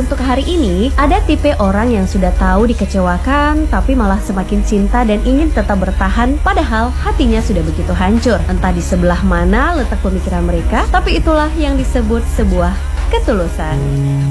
untuk hari ini, ada tipe orang yang sudah tahu dikecewakan tapi malah semakin cinta dan ingin tetap bertahan padahal hatinya sudah begitu hancur. Entah di sebelah mana letak pemikiran mereka, tapi itulah yang disebut sebuah ketulusan.